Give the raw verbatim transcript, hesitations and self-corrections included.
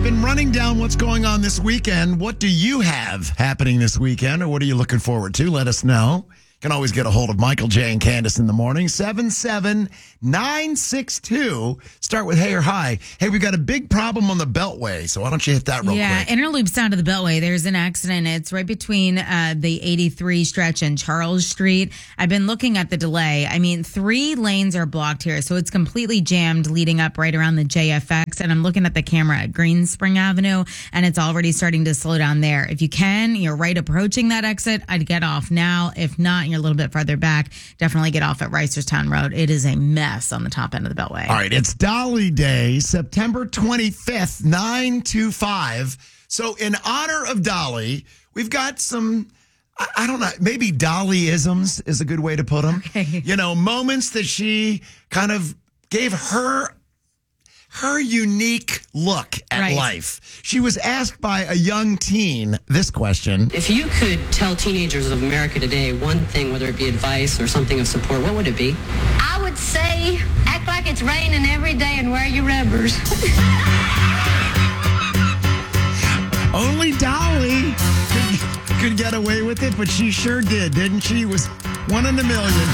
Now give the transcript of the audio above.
been running down what's going on this weekend. What do you have happening this weekend, or what are you looking forward to? Let us know. You can always get a hold of Michael J. and Candace in the morning. seven seven nine six two. Start with hey or hi. Hey, we've got a big problem on the Beltway, so why don't you hit that real yeah, quick? Yeah, inner loop down to the Beltway. There's an accident. It's right between uh, the eighty-three stretch and Charles Street. I've been looking at the delay. I mean, three lanes are blocked here, so it's completely jammed leading up right around the J F X. And I'm looking at the camera at Greenspring Avenue, and it's already starting to slow down there. If you can, you're right approaching that exit, I'd get off now. If not, you're a little bit farther back, definitely get off at Reisterstown Road. It is a mess on the top end of the Beltway. All right, it's Dolly Day, September twenty-fifth, nine two five. So in honor of Dolly, we've got some, I, I don't know, maybe Dolly-isms is a good way to put them. Okay. You know, moments that she kind of gave her her unique look at Right. life. She was asked by a young teen this question. If you could tell teenagers of America today one thing, whether it be advice or something of support, what would it be? I would say act like it's raining every day and wear your rubbers. Only Dolly could, could get away with it, but she sure did, didn't she? It was one in a million.